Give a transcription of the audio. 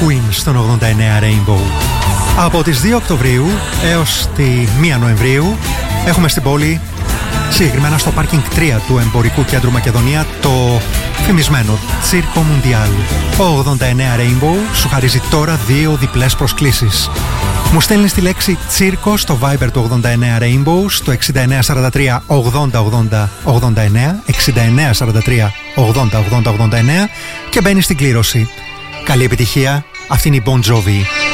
Queen στον 89 Rainbow. Από τις 2 Οκτωβρίου έως τη 1 Νοεμβρίου έχουμε στην πόλη, συγκεκριμένα στο πάρκινγκ 3 του Εμπορικού Κέντρου Μακεδονία, το φημισμένο Circo Mundial. Ο 89 Rainbow σου χαρίζει τώρα 2 διπλές προσκλήσεις. Μου στέλνεις τη λέξη τσίρκο στο Viber του 89 Rainbow στο 6943 80 80 89, 6943 80 80 89 και μπαίνεις στην κλήρωση. Καλή επιτυχία, αυτή είναι η Bon Jovi.